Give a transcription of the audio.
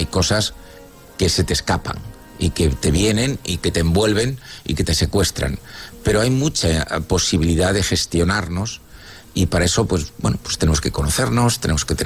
hay cosas que se te escapan y que te vienen y que te envuelven y que te secuestran. Pero hay mucha posibilidad de gestionarnos y para eso, pues bueno, pues tenemos que conocernos, tenemos que tener